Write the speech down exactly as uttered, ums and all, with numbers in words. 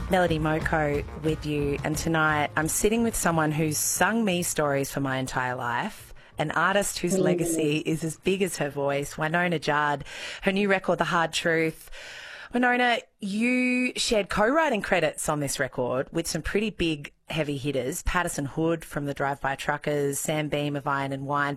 Melody Moko with you, and tonight I'm sitting with someone who's sung me stories for my entire life, an artist whose legacy is as big as her voice, Wynona Judd. Her new record, The Hard Truth. Wynona, you shared co-writing credits on this record with some pretty big heavy hitters, Patterson Hood from the Drive-By Truckers, Sam Beam of Iron and Wine.